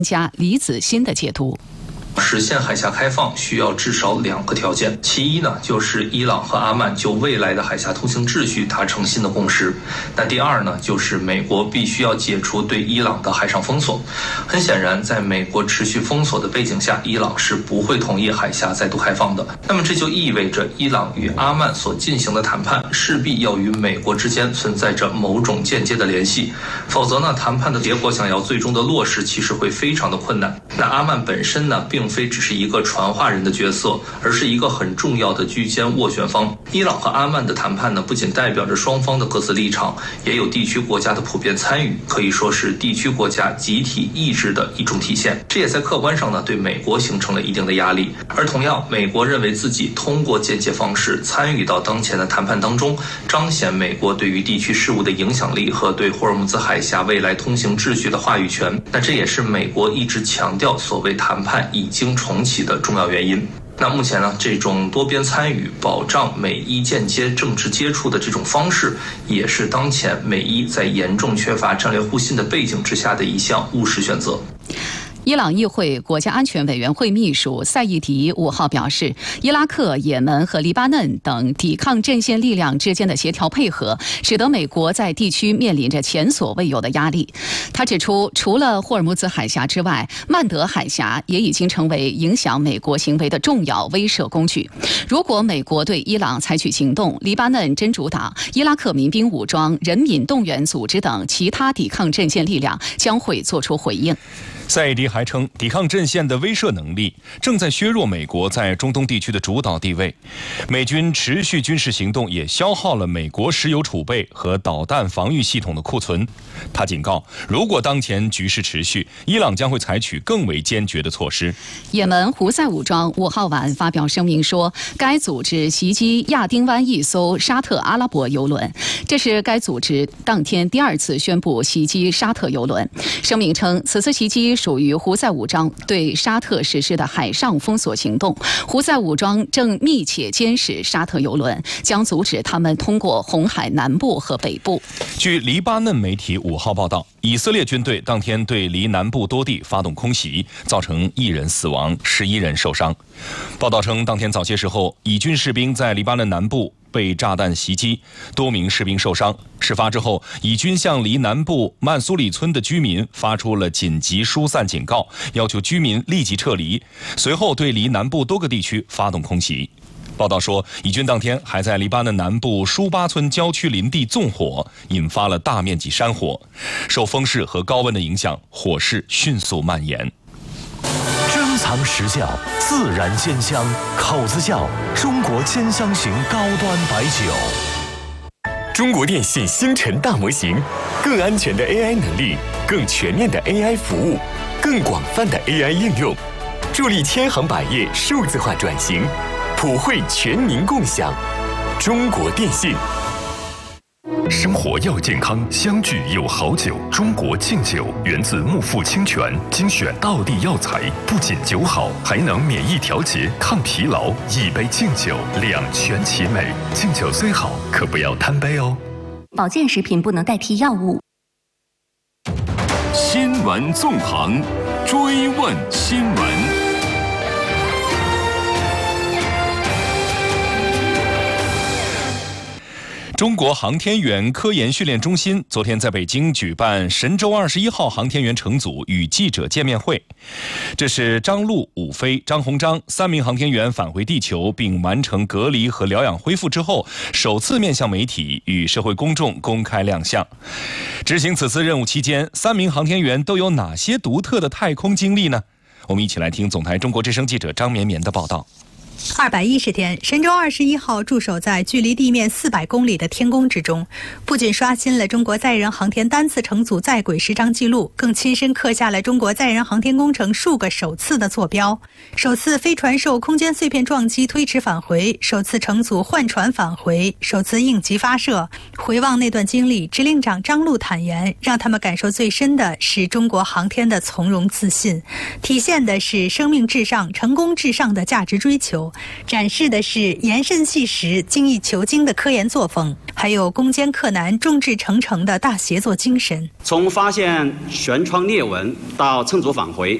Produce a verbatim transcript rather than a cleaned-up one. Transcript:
家李子欣的解读。 实现海峡开放需要至少两个条件，其一呢，就是伊朗和阿曼就未来的海峡通行秩序达成新的共识。那第二呢，就是美国必须要解除对伊朗的海上封锁。很显然，在美国持续封锁的背景下，伊朗是不会同意海峡再度开放的。那么这就意味着伊朗与阿曼所进行的谈判势必要与美国之间存在着某种间接的联系，否则呢，谈判的结果想要最终的落实，其实会非常的困难。那阿曼本身呢，并非只是一个传话人的角色，而是一个很重要的居间斡旋方。伊朗和阿曼的谈判呢，不仅代表着双方的各自立场，也有地区国家的普遍参与，可以说是地区国家集体意志的一种体现。这也在客观上呢，对美国形成了一定的压力。而同样，美国认为自己通过间接方式参与到当前的谈判当中，彰显美国对于地区事务的影响力和对霍尔木兹海峡未来通行秩序的话语权。那这也是美国一直强调所谓谈判已经重启的重要原因。那目前呢，这种多边参与、保障美伊间接政治接触的这种方式，也是当前美伊在严重缺乏战略互信的背景之下的一项务实选择。 伊朗议会国家安全委员会秘书赛义迪五号表示，伊拉克、也门和黎巴嫩等抵抗阵线力量之间的协调配合，使得美国在地区面临着前所未有的压力。他指出，除了霍尔木兹海峡之外，曼德海峡也已经成为影响美国行为的重要威慑工具。如果美国对伊朗采取行动，黎巴嫩真主党、伊拉克民兵武装、人民动员组织等其他抵抗阵线力量将会做出回应。 赛义迪还称，抵抗阵线的威慑能力正在削弱美国在中东地区的主导地位。美军持续军事行动也消耗了美国石油储备和导弹防御系统的库存。他警告，如果当前局势持续，伊朗将会采取更为坚决的措施。 也门胡塞武装五号晚发表声明说，该组织袭击亚丁湾一艘沙特阿拉伯油轮，这是该组织当天第二次宣布袭击沙特油轮。声明称，此次袭击属于胡塞武装对沙特实施的海上封锁行动。胡塞武装正密切监视沙特油轮，将阻止他们通过红海南部和北部。 据黎巴嫩媒体五号报道，以色列军队当天对黎南部多地发动空袭，造成一人死亡，十一人受伤。报道称，当天早些时候，以军士兵在黎巴嫩南部被炸弹袭击，多名士兵受伤。事发之后，以军向黎南部曼苏里村的居民发出了紧急疏散警告，要求居民立即撤离。随后对黎南部多个地区发动空袭。报道说，以军当天还在黎巴嫩南部舒巴村郊区林地纵火，引发了大面积山火。受风势和高温的影响，火势迅速蔓延。 珍藏实窖，自然鲜香，口子窖，中国兼香型高端白酒。 中国电信星辰大模型，更安全的 A I 能力，更全面的 A I 服务，更广泛的 A I 应用，助力千行百业数字化转型，普惠全民共享。中国电信。 生活要健康，相聚有好酒。中国敬酒源自木富清泉，精选道地药材，不仅酒好，还能免疫调节、抗疲劳。一杯敬酒，两全其美。敬酒虽好，可不要贪杯哦。 保健食品不能代替药物。 新闻纵横，追问新闻。 中国航天员科研训练中心昨天在北京举办神舟二十一号航天员乘组与记者见面会。这是张陆、武飞、张鸿章三名航天员返回地球并完成隔离和疗养恢复之后，首次面向媒体与社会公众公开亮相。执行此次任务期间，三名航天员都有哪些独特的太空经历呢？我们一起来听总台中国之声记者张绵绵的报道。 二百一十天，神舟二十一号驻守在距离地面四百公里的天宫之中，不仅刷新了中国载人航天单次乘组在轨时长记录，更亲身刻下了中国载人航天工程数个首次的坐标。首次飞船受空间碎片撞击推迟返回，首次乘组换船返回，首次应急发射。回望那段经历，指令长张陆坦言，让他们感受最深的是中国航天的从容自信，体现的是生命至上、成功至上的价值追求。 手，展示的是严慎细实、精益求精的科研作风，还有攻坚克难、众志成城的大协作精神。 从发现悬窗裂纹到乘组返回，